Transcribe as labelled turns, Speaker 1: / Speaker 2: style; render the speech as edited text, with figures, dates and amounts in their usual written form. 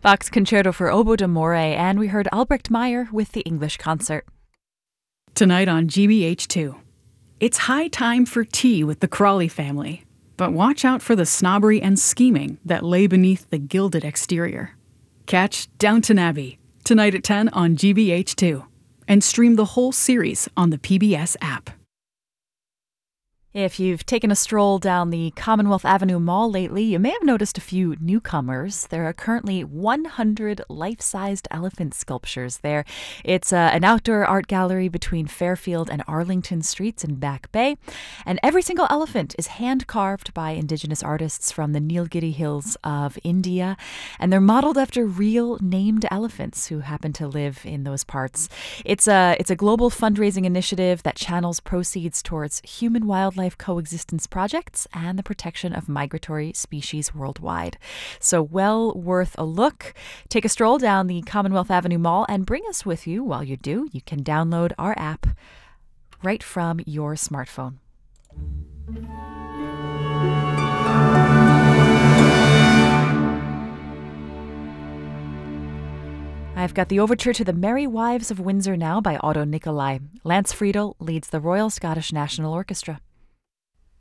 Speaker 1: Bach's Concerto for Oboe d'Amore, and we heard Albrecht Meyer with the English Concert.
Speaker 2: Tonight on GBH2. It's high time for tea with the Crawley family, but watch out for the snobbery and scheming that lay beneath the gilded exterior. Catch Downton Abbey tonight at 10 on GBH2 and stream the whole series on the PBS app.
Speaker 1: If you've taken a stroll down the Commonwealth Avenue Mall lately, you may have noticed a few newcomers. There are currently 100 life-sized elephant sculptures there. It's an outdoor art gallery between Fairfield and Arlington Streets in Back Bay. And every single elephant is hand-carved by Indigenous artists from the Nilgiri Hills of India. And they're modeled after real named elephants who happen to live in those parts. It's a global fundraising initiative that channels proceeds towards human-wildlife coexistence projects and the protection of migratory species worldwide. So well worth a look. Take a stroll down the Commonwealth Avenue Mall and bring us with you. While you do, you can download our app right from your smartphone. I've got the overture to The Merry Wives of Windsor now by Otto Nicolai. Lance Friedel leads the Royal Scottish National Orchestra.